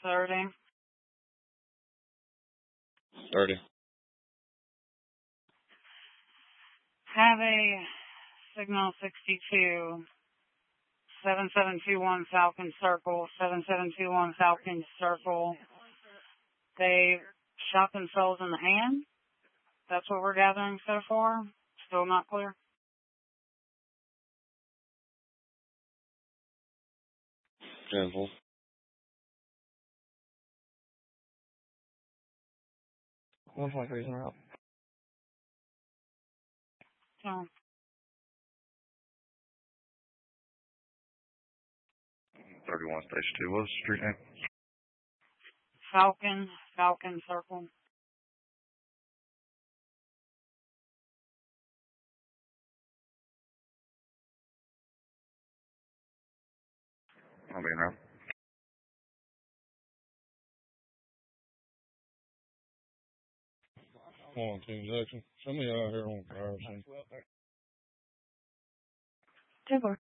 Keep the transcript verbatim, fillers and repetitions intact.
thirty. thirty. Have a signal sixty-two, seven seven two one Falcon Circle, seven seven two one Falcon Circle. They shot themselves in the hand. That's what we're gathering so far. Still not clear. Cancel. one twenty-three is en route. So, thirty-one Station two. What's the street name? Falcon, Falcon Circle. I'll be in route. Come on, Team Jackson. Show me out here on fire scene. Two four.